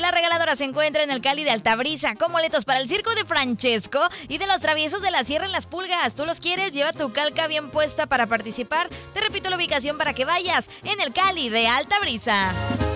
La regaladora se encuentra en el Cali de Altabrisa con boletos para el Circo de Francesco y de los Traviesos de la Sierra en Las Pulgas. ¿Tú los quieres? Lleva tu calca bien puesta para participar. Te repito la ubicación para que vayas en el Cali de Altabrisa.